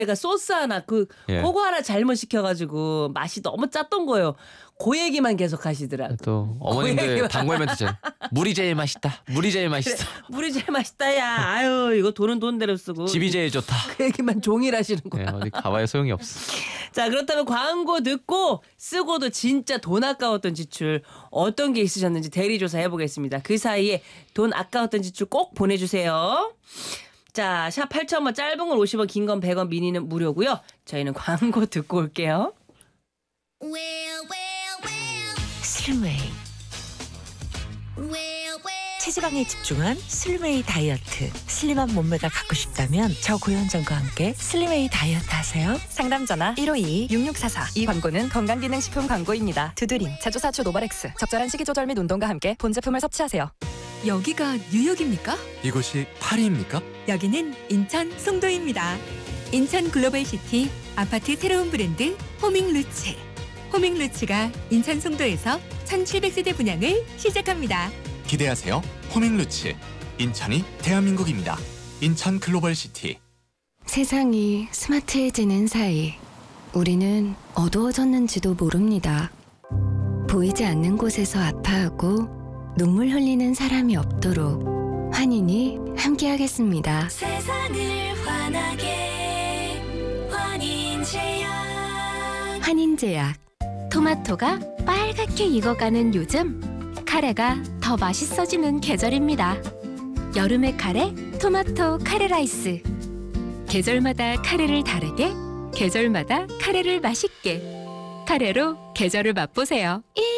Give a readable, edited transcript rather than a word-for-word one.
제가 소스 하나 예. 그거 하나 잘못 시켜가지고 맛이 너무 짰던 거예요. 그 얘기만 계속 하시더라고. 또 어머님들 단골 멘트죠. 물이 제일 맛있다. 물이 제일 맛있어. 물이 제일 맛있다 야. 아유 이거 돈은 돈대로 쓰고. 집이 제일 좋다. 그 얘기만 종일 하시는 거야. 예, 어디 가봐야 소용이 없어. 자 그렇다면 광고 듣고 쓰고도 진짜 돈 아까웠던 지출 어떤 게 있으셨는지 대리조사 해보겠습니다. 그 사이에 돈 아까웠던 지출 꼭 보내주세요. 자, 샵 8000번 짧은 건 50원, 긴 건 100원, 미니는 무료고요. 저희는 광고 듣고 올게요. 슬림웨이 체지방에 집중한 슬림웨이 다이어트. 슬림한 몸매가 갖고 싶다면 저 고현정과 함께 슬림웨이 다이어트 하세요. 상담 전화 1522-6644. 이 광고는 건강기능식품 광고입니다. 두드림, 제조사추 노바렉스. 적절한 식이 조절 및 운동과 함께 본 제품을 섭취하세요. 여기가 뉴욕입니까? 이곳이 파리입니까? 여기는 인천 송도입니다. 인천 글로벌시티 아파트 새로운 브랜드 호밍루츠. 호밍루츠가 인천 송도에서 1700세대 분양을 시작합니다. 기대하세요. 호밍루츠. 인천이 대한민국입니다. 인천 글로벌시티. 세상이 스마트해지는 사이 우리는 어두워졌는지도 모릅니다. 보이지 않는 곳에서 아파하고 눈물 흘리는 사람이 없도록 환인이 함께하겠습니다. 세상을 환하게 환인제약. 환인제약. 토마토가 빨갛게 익어가는 요즘 카레가 더 맛있어지는 계절입니다. 여름의 카레, 토마토 카레 라이스. 계절마다 카레를 다르게, 계절마다 카레를 맛있게. 카레로 계절을 맛보세요.